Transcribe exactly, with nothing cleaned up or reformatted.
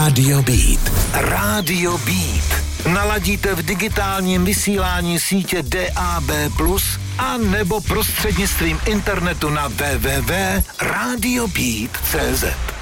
Rádio Beat. Rádio Beat. Naladíte v digitálním vysílání sítě D A B plus, a nebo prostřednictvím internetu na w w w tečka radio beat tečka c z.